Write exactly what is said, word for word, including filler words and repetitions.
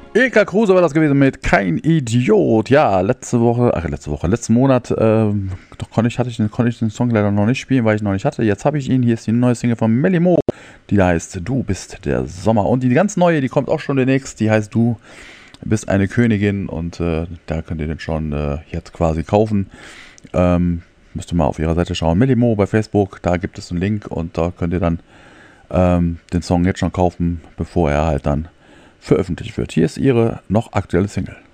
Ilka Kruse war das gewesen mit Kein Idiot. Ja, letzte Woche, ach letzte Woche, letzten Monat, ähm, doch konnte ich, hatte ich, konnte ich den Song leider noch nicht spielen, weil ich ihn noch nicht hatte. Jetzt habe ich ihn. Hier ist die neue Single von Melly Mo, die da heißt Du bist der Sommer. Und die ganz neue, die kommt auch schon demnächst, die heißt Du bist eine Königin. Und äh, da könnt ihr den schon äh, jetzt quasi kaufen. Ähm, müsst ihr mal auf ihrer Seite schauen. Melly Mo bei Facebook, da gibt es einen Link und da könnt ihr dann ähm, den Song jetzt schon kaufen, bevor er halt dann veröffentlicht wird. Hier ist ihre noch aktuelle Single.